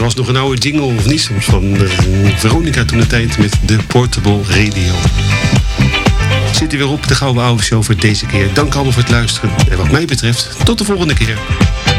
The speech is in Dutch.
er was nog een oude jingle, of niet, van Veronica toen de tijd met de Portable Radio. Zit er weer op de Gouden Oude Show voor deze keer. Dank allemaal voor het luisteren. En wat mij betreft, tot de volgende keer.